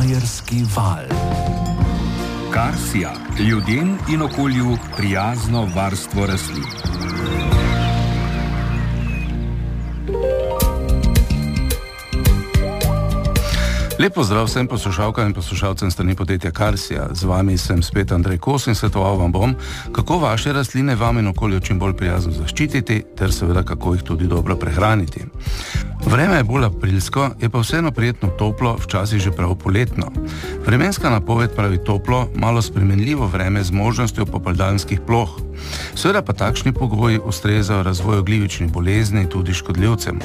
Štajerski val. Karsija, ljudem in okolju prijazno varstvo rastlin. Lep pozdrav vsem poslušalkam in poslušalcem strani podjetja Karsija. Z vami sem spet Andrej Kos in svetoval vam bom, kako vaše rastline vam in okolju čim bolj prijazno zaščititi, ter seveda kako jih tudi dobro prehraniti. Vreme je bolj aprilsko, je pa vseeno prijetno toplo, včasih že prav poletno. Vremenska napoved pravi toplo, malo spremenljivo vreme z možnostjo popoldanskih ploh. Seveda pa takšni pogoji ustrezajo razvoju glivičnih bolezni in tudi škodljivcem.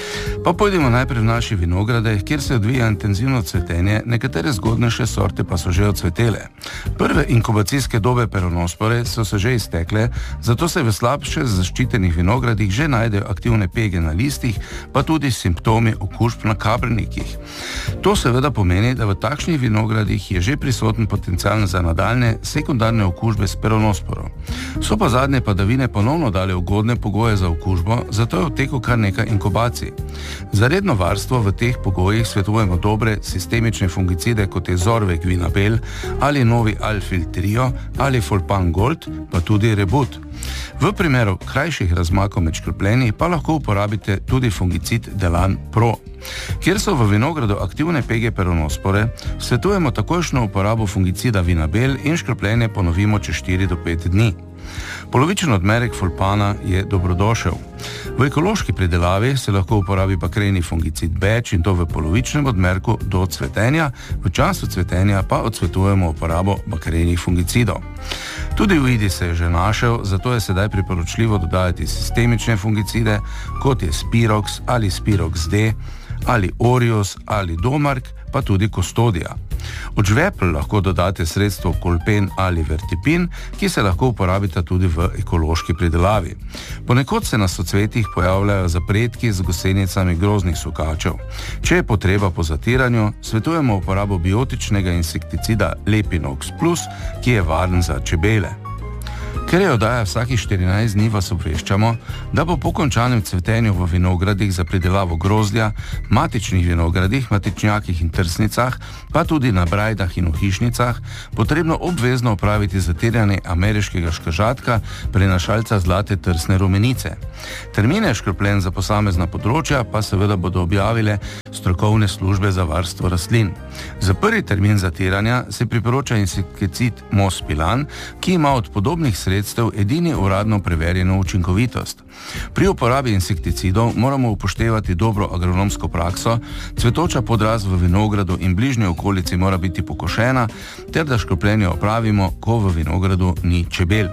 Pa pojdimo najprej v naše vinograde, kjer se odvija intenzivno cvetenje, nekatere zgodnejše sorte pa so že odcvetele. Prve inkubacijske dobe peronospore so se že iztekle, zato se v slabše zaščitenih vinogradih že najdejo aktivne pege na listih, pa tudi simptomi okužb na kabrnikih. To seveda pomeni, da v takšnih vinogradih je že prisoten potencial za nadaljne sekundarne okužbe s peronosporom. So pa zadnje padavine ponovno dale ugodne pogoje za okužbo, zato je v teku kar nekaj inkubacij. Za redno varstvo v teh pogojih svetujemo dobre sistemične fungicide, kot je Zorvec Vinabel ali novi Alfil Trio ali Fulpan Gold, pa tudi Rebut. V primeru krajših razmakov med škropljenji pa lahko uporabite tudi fungicid Delan Pro. Kjer so v vinogradu aktivne pege peronospore, svetujemo takojšnjo uporabo fungicida Vinabel in škropljenje ponovimo čez 4 do 5 dni. Polovičen odmerek fulpana je dobrodošel. V ekološki pridelavi se lahko uporabi bakreni fungicid Beč in to v polovičnem odmerku do cvetenja, v času cvetenja pa odsvetujemo uporabo bakrenih fungicidov. Tudi v Idi se je že našel, zato je sedaj priporočljivo dodajati sistemične fungicide, kot je Spirox ali Spirox D, ali Orius ali Domark, pa tudi Kostodija. Od žvepl lahko dodate sredstvo Kolpen ali Vertipin, ki se lahko uporabita tudi v ekološki pridelavi. Ponekod se na socvetjih pojavljajo zapredki z gosenicami groznih sukačev. Če je potreba po zatiranju, svetujemo uporabo biotičnega insekticida Lepinox Plus, ki je varen za čebele. Ker je oddaja vsakih 14 dni, vas obveščamo, da bo po končanem cvetenju v vinogradih za pridelavo grozdja, matičnih vinogradih, matičnjakih in trsnicah, pa tudi na brajdah in v hišnicah, potrebno obvezno opraviti zatiranje ameriškega škržatka, prenašalca zlate trsne rumenice. Termine škropljenj za posamezna področja pa seveda bodo objavile strokovne službe za varstvo rastlin. Za prvi termin zatiranja se priporoča insekticid Mospilan, ki ima od podobnih sredstev edini uradno preverjeno učinkovitost. Pri uporabi insekticidov moramo upoštevati dobro agronomsko prakso, cvetoča podrast v vinogradu in bližnji okolici mora biti pokošena, ter da škropljenje opravimo, ko v vinogradu ni čebel.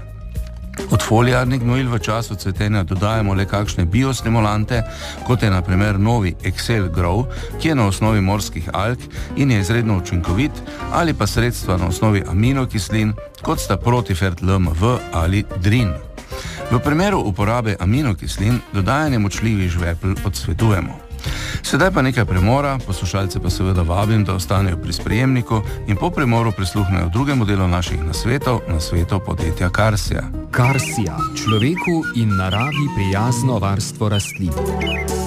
Od foliarnih gnojil v času cvetenja dodajamo le kakšne biostimulante, kot je na primer novi Excel Grow, ki je na osnovi morskih alg in je izredno učinkovit, ali pa sredstva na osnovi aminokislin, kot sta Protifert LMV ali Drin. V primeru uporabe aminokislin dodajanje močljivih žvepl odsvetujemo. Sedaj pa nekaj premora, poslušalce pa seveda vabim, da ostanejo pri sprejemniku in po premoru prisluhnejo drugemu delu naših nasvetov podjetja Karsija. Karsija, človeku in naravi prijazno varstvo rastlin.